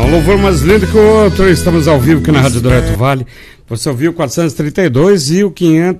Louvor mais lindo que o outro. Estamos ao vivo aqui na Rádio do Alto Vale. Você ouviu o 432 e o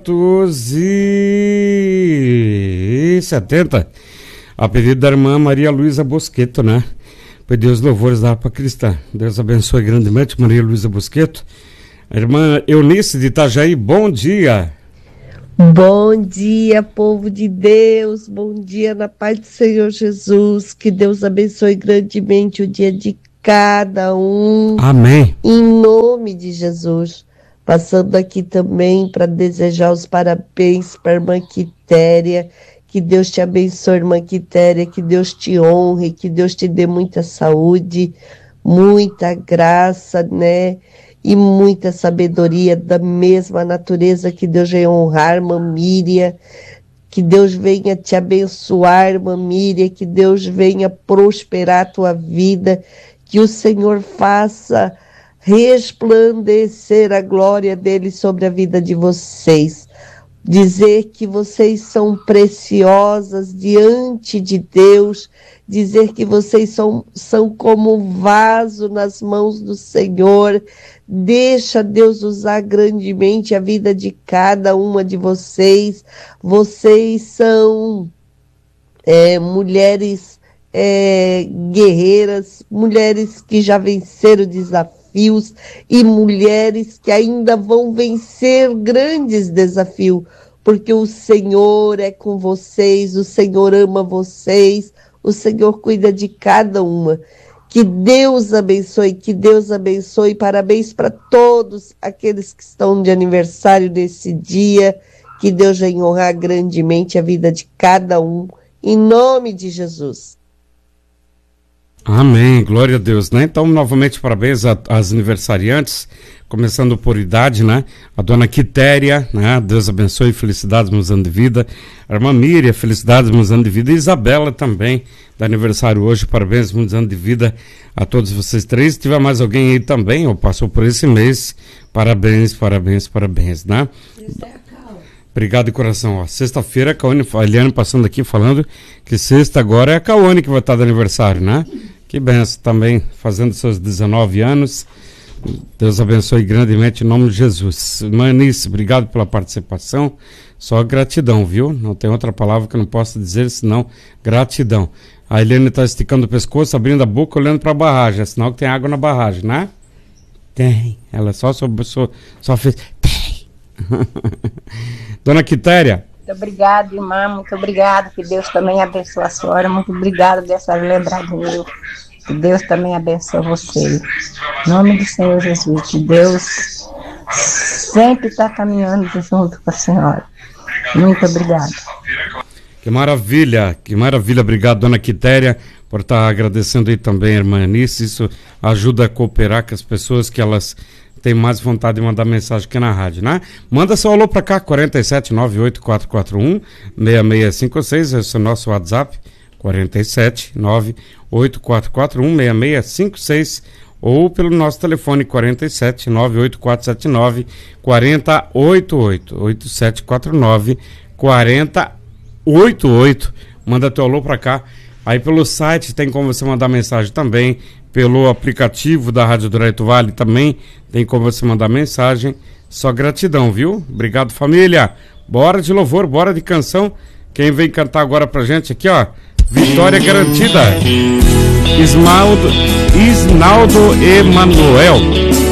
570. A pedido da irmã Maria Luísa Bosqueto, né? Pediu os louvores da Harpa Cristã. Deus abençoe grandemente Maria Luísa Bosqueto. A irmã Eunice de Itajaí, bom dia. Bom dia, povo de Deus. Bom dia na paz do Senhor Jesus. Que Deus abençoe grandemente o dia de cada um. Amém. Em nome de Jesus. Passando aqui também para desejar os parabéns para a irmã Quitéria. Que Deus te abençoe, irmã Quitéria. Que Deus te honre. Que Deus te dê muita saúde, muita graça, né? E muita sabedoria da mesma natureza. Que Deus venha honrar, irmã Miriam. Que Deus venha te abençoar, irmã Miriam. Que Deus venha prosperar a tua vida. Que o Senhor faça resplandecer a glória dele sobre a vida de vocês. Dizer que vocês são preciosas diante de Deus. Dizer que vocês são como vaso nas mãos do Senhor. Deixa Deus usar grandemente a vida de cada uma de vocês. Vocês são mulheres guerreiras, mulheres que já venceram desafios e mulheres que ainda vão vencer grandes desafios, porque o Senhor é com vocês, o Senhor ama vocês, o Senhor cuida de cada uma. Que Deus abençoe, que Deus abençoe. Parabéns para todos aqueles que estão de aniversário nesse dia. Que Deus venha honrar grandemente a vida de cada um, em nome de Jesus. Amém, glória a Deus, né? Então, novamente, parabéns às aniversariantes, começando por idade, né? A dona Quitéria, né? Deus abençoe, felicidades, meus anos de vida. A irmã Miriam, felicidades, meus anos de vida. E Isabela também, da aniversário hoje, parabéns, meus anos de vida a todos vocês três. Se tiver mais alguém aí também, ou passou por esse mês, parabéns, parabéns, parabéns, né? Obrigado de coração. Ó, sexta-feira, a Eliane passando aqui falando que sexta agora é a Caone que vai estar de aniversário, né? Que benção também, fazendo seus 19 anos. Deus abençoe grandemente em nome de Jesus. Manice, obrigado pela participação. Só gratidão, viu? Não tem outra palavra que eu não possa dizer senão gratidão. A Eliane está esticando o pescoço, abrindo a boca, olhando para a barragem. É sinal que tem água na barragem, né? Tem. Ela só fez... Dona Quitéria. Muito obrigada, irmã, muito obrigada, que Deus também abençoe a senhora, muito obrigada dessa lembrar de mim, que Deus também abençoe você, em nome do Senhor Jesus, que Deus sempre está caminhando junto com a senhora, muito obrigada. Que maravilha, obrigado, Dona Quitéria, por estar agradecendo aí também a irmã Anice. Isso ajuda a cooperar com as pessoas que elas tem mais vontade de mandar mensagem aqui na rádio, né? Manda seu alô pra cá, 47984416656, esse é o nosso WhatsApp, 47984416656, ou pelo nosso telefone, 47984794088, 8749-4088. Manda teu alô pra cá. Aí pelo site tem como você mandar mensagem também, pelo aplicativo da Rádio do Alto Vale também tem como você mandar mensagem. Só gratidão, viu? Obrigado, família. Bora de louvor, bora de canção. Quem vem cantar agora pra gente aqui, ó, Vitória Garantida, Isnaldo Emanuel.